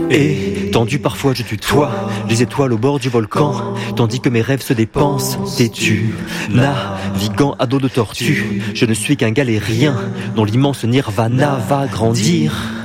Et tendu parfois je tutoie les étoiles au bord du volcan, tandis que mes rêves se dépensent, têtu, naviguant à dos de tortue. Je ne suis qu'un galérien dont l'immense nirvana va grandir.